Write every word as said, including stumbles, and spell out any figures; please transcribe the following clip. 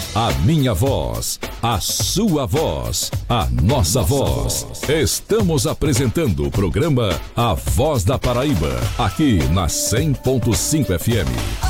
A minha voz, a sua voz, a nossa voz. Estamos apresentando o programa A Voz da Paraíba, aqui na cem ponto cinco F M.